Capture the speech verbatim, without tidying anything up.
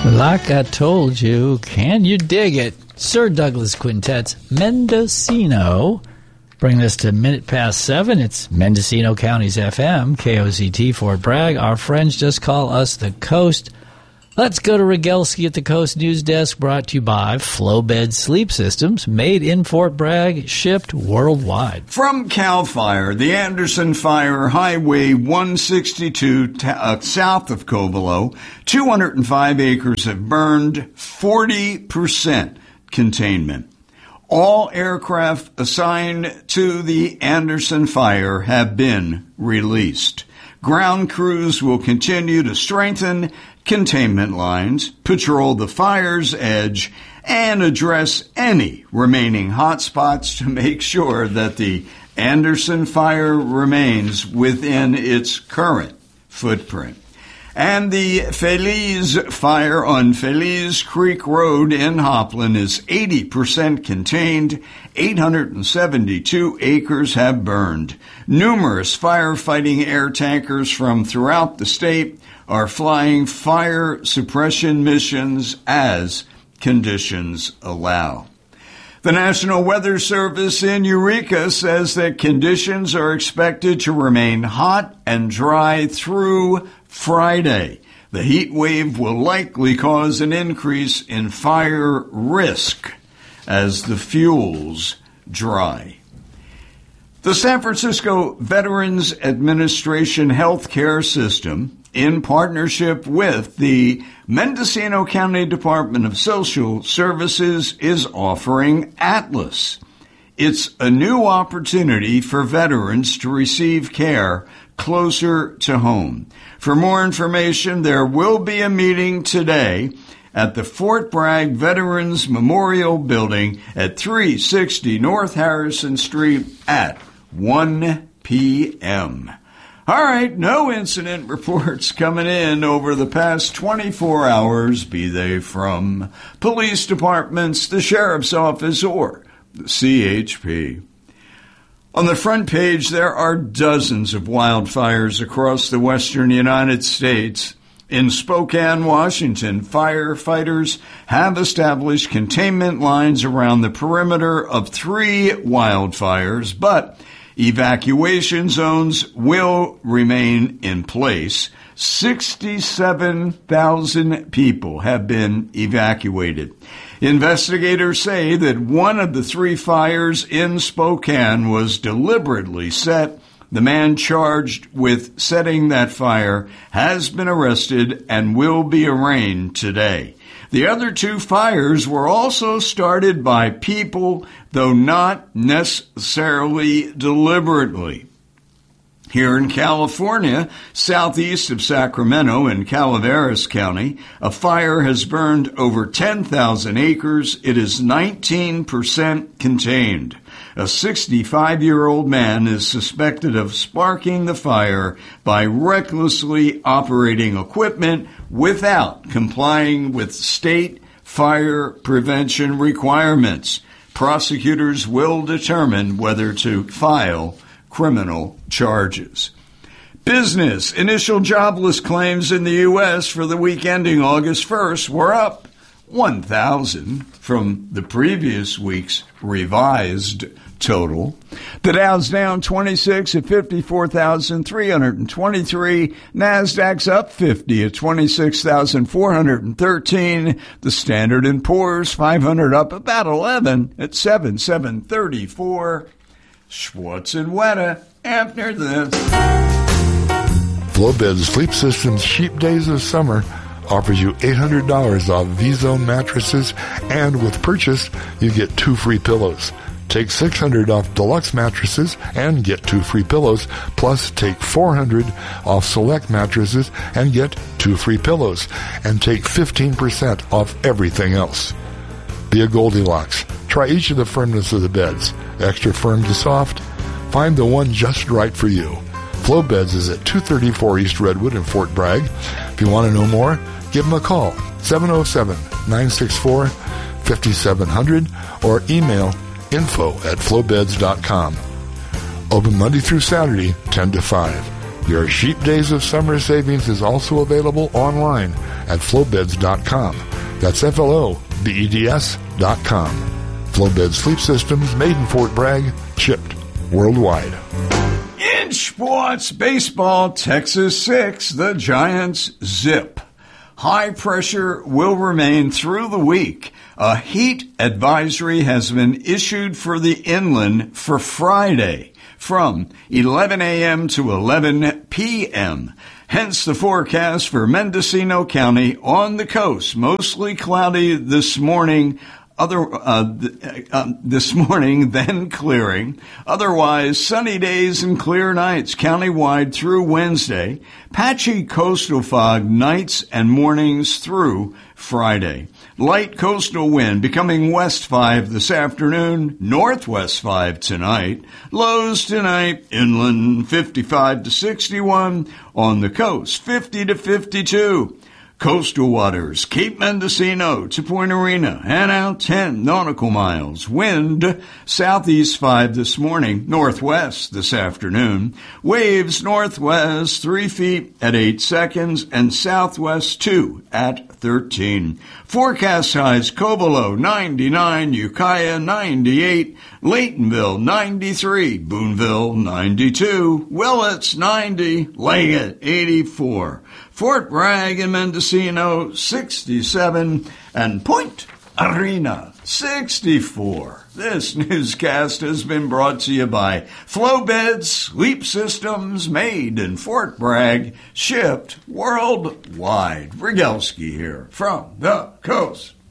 Like I told you, can you dig it? Sir Douglas Quintet's Mendocino. Bring this to minute past seven. It's Mendocino County's F M, K O Z T, Fort Bragg. Our friends just call us the Coast. Let's go to Rogelski at the Coast News Desk, brought to you by Flowbed Sleep Systems, made in Fort Bragg, shipped worldwide. From CAL FIRE, the Anderson Fire, Highway one sixty-two, t- uh, south of Covelo, two hundred five acres have burned, forty percent containment. All aircraft assigned to the Anderson Fire have been released. Ground crews will continue to strengthen containment lines, patrol the fire's edge, and address any remaining hotspots to make sure that the Anderson Fire remains within its current footprint. And the Feliz Fire on Feliz Creek Road in Hopland is eighty percent contained. eight hundred seventy-two acres have burned. Numerous firefighting air tankers from throughout the state are flying fire suppression missions as conditions allow. The National Weather Service in Eureka says that conditions are expected to remain hot and dry through Friday. The heat wave will likely cause an increase in fire risk as the fuels dry. The San Francisco Veterans Administration healthcare system, in partnership with the Mendocino County Department of Social Services, is offering Atlas. It's a new opportunity for veterans to receive care closer to home. For more information, there will be a meeting today at the Fort Bragg Veterans Memorial Building at three sixty North Harrison Street at one p.m. All right, no incident reports coming in over the past twenty-four hours, be they from police departments, the sheriff's office, or the C H P. On the front page, there are dozens of wildfires across the western United States. In Spokane, Washington, firefighters have established containment lines around the perimeter of three wildfires, but evacuation zones will remain in place. sixty-seven thousand people have been evacuated. Investigators say that one of the three fires in Spokane was deliberately set. The man charged with setting that fire has been arrested and will be arraigned today. The other two fires were also started by people, though not necessarily deliberately. Here in California, southeast of Sacramento in Calaveras County, a fire has burned over ten thousand acres. It is nineteen percent contained. A sixty-five-year-old man is suspected of sparking the fire by recklessly operating equipment without complying with state fire prevention requirements. Prosecutors will determine whether to file criminal charges. Business. Initial jobless claims in the U S for the week ending August first were up one thousand from the previous week's revised total. The Dow's down twenty-six at fifty-four thousand three hundred twenty-three. NASDAQ's up fifty at twenty-six thousand four hundred thirteen. The Standard and Poor's five hundred up about eleven at seven thousand seven hundred thirty-four. Schwartz and Weta after this. Flowbed Sleep Systems Cheap Days of Summer offers you eight hundred dollars off V-Zone mattresses, and with purchase, you get two free pillows. Take six hundred dollars off deluxe mattresses and get two free pillows, plus take four hundred dollars off select mattresses and get two free pillows, and take fifteen percent off everything else. Be a Goldilocks. Try each of the firmness of the beds. Extra firm to soft? Find the one just right for you. Flowbeds is at two thirty-four East Redwood in Fort Bragg. If you want to know more, give them a call, seven oh seven, nine six four, five seven zero zero, or email info at flowbeds dot com. Open Monday through Saturday, ten to five. Your Sheep Days of Summer savings is also available online at flowbeds dot com. That's F L O B E D S dot com. Flowbed Sleep Systems, made in Fort Bragg, shipped worldwide. In sports, baseball, Texas six, the Giants zip. High pressure will remain through the week. A heat advisory has been issued for the inland for Friday from eleven a.m. to eleven p.m. Hence the forecast for Mendocino County on the coast. Mostly cloudy this morning. Other uh, th- uh, this morning, then clearing. Otherwise, sunny days and clear nights countywide through Wednesday. Patchy coastal fog nights and mornings through Friday. Light coastal wind becoming west five this afternoon, northwest five tonight. Lows tonight, inland fifty-five to sixty-one. On the coast, fifty to fifty-two. Coastal waters, Cape Mendocino to Point Arena, and out ten nautical miles. Wind, southeast five this morning, northwest this afternoon. Waves, northwest three feet at eight seconds, and southwest two at thirteen. Forecast highs, Covelo ninety-nine, Ukiah ninety-eight, Laytonville ninety-three, Boonville ninety-two, Willits ninety, Leggett eighty-four. Fort Bragg and Mendocino, sixty-seven, and Point Arena, sixty-four. This newscast has been brought to you by Flowbed Sleep Systems, made in Fort Bragg, shipped worldwide. Rygelski here from the coast.